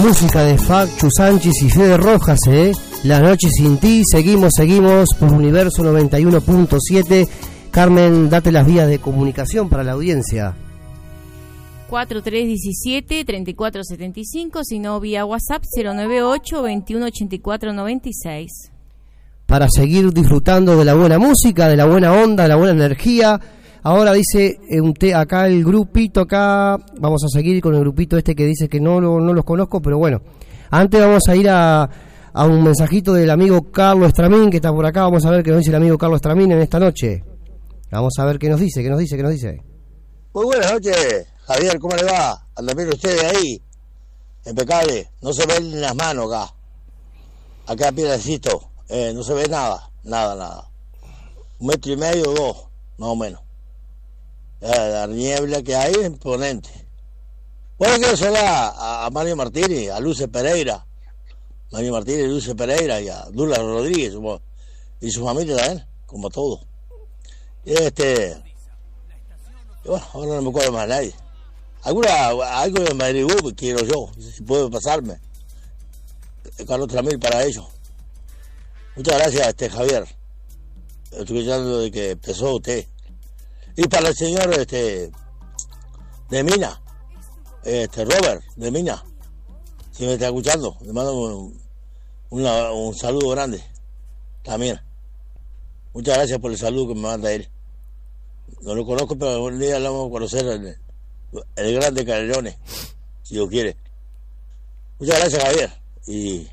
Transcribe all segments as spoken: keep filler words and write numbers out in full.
música de Facu Sánchez y Fede Rojas, ¿eh? La noche sin ti, seguimos, seguimos por Universo noventa y uno punto siete. Carmen, date las vías de comunicación para la audiencia. cuatro tres uno siete, tres cuatro siete cinco, si no vía WhatsApp cero nueve ocho, veintiuno ochenta y cuatro noventa y seis. Para seguir disfrutando de la buena música, de la buena onda, de la buena energía. Ahora dice eh, un te, acá el grupito, acá vamos a seguir con el grupito este que dice que no, no, no los conozco, pero bueno. Antes vamos a ir a, a un mensajito del amigo Carlos Estramín, que está por acá. Vamos a ver qué nos dice el amigo Carlos Estramín en esta noche. Vamos a ver qué nos dice, qué nos dice, qué nos dice. Muy buenas noches, Javier, ¿cómo le va? Anda bien ustedes ahí, impecable, no se ven las manos acá, acá piedrecito, eh, no se ve nada, nada, nada, un metro y medio, dos, más o menos, eh, la niebla que hay es imponente. Bueno, quiero saludar a, a Mario Martínez, a Luce Pereira, Mario Martínez, Luce Pereira y a Dula Rodríguez, y su familia también, como todo. Este... Bueno, ahora no me acuerdo más nadie. Alguna, algo de Madrid quiero yo, si puedo pasarme. Carlos Tramil para ellos. Muchas gracias, este Javier. Estoy escuchando de que empezó usted. Y para el señor este de Mina, este Robert de Mina, si me está escuchando, le mando un, una, un saludo grande también. Muchas gracias por el saludo que me manda él. No lo conozco, pero un día lo vamos a conocer el, el grande Canelones, si Dios quiere. Muchas gracias, Javier. Y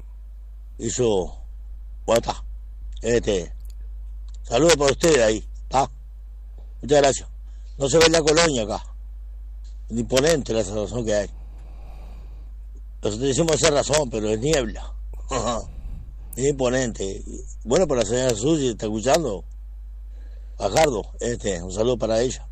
hizo guata. Este, saludos para ustedes ahí, ¿está? Muchas gracias. No se ve la colonia acá. Es imponente la razón que hay. Nosotros decimos esa razón, pero es niebla. Es imponente. Bueno, para la señora Susi, ¿está escuchando? Fajardo, este, un saludo para ella.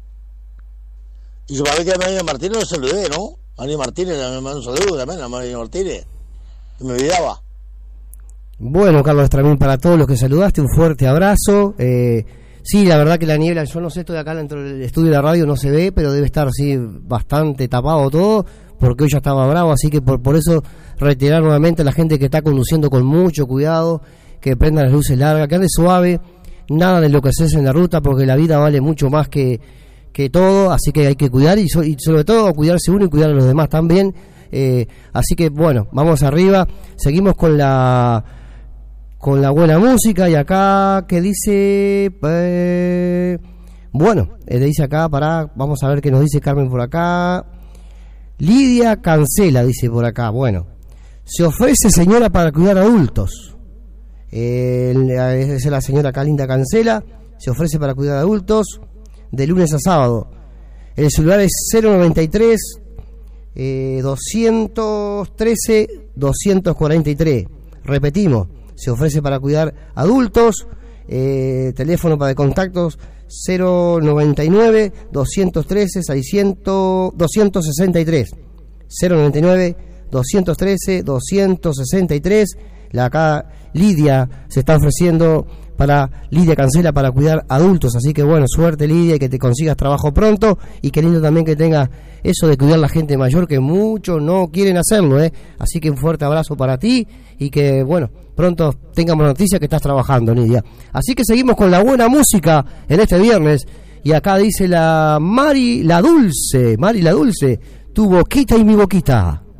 Y su papá que a María Martínez lo saludé, ¿no? María Martínez me mandó un saludo también a María Martínez, que me olvidaba. Bueno, Carlos Estramín, para todos los que saludaste, un fuerte abrazo. Eh, sí, la verdad que la niebla, yo no sé, estoy acá dentro del estudio de la radio, no se ve, pero debe estar así bastante tapado todo, porque hoy ya estaba bravo, así que por, por eso reiterar nuevamente a la gente que está conduciendo con mucho cuidado, que prenda las luces largas, que ande suave. Nada de lo que se hace en la ruta, porque la vida vale mucho más que, que todo, así que hay que cuidar y, so, y sobre todo cuidarse uno y cuidar a los demás también. Eh, así que bueno, vamos arriba, seguimos con la con la buena música. Y acá que dice eh, bueno, eh, dice acá, para vamos a ver qué nos dice Carmen por acá. Lidia Cancela dice por acá, bueno, se ofrece señora para cuidar adultos. Eh, es la señora Calinda Cancela, se ofrece para cuidar a adultos de lunes a sábado. El celular es cero noventa y tres, eh, doscientos trece, doscientos cuarenta y tres. Repetimos, se ofrece para cuidar adultos. Eh, teléfono para contactos cero noventa y nueve, doscientos trece, seiscientos, doscientos sesenta y tres. cero noventa y nueve, doscientos trece, doscientos sesenta y tres. La acá Lidia se está ofreciendo para Lidia Cancela para cuidar adultos, así que bueno, suerte Lidia y que te consigas trabajo pronto, y qué lindo también que tengas eso de cuidar a la gente mayor, que muchos no quieren hacerlo, ¿eh? Así que un fuerte abrazo para ti y que bueno, pronto tengamos noticias que estás trabajando, Lidia. Así que seguimos con la buena música en este viernes, y acá dice la Mari la Dulce, Mari la Dulce, tu boquita y mi boquita.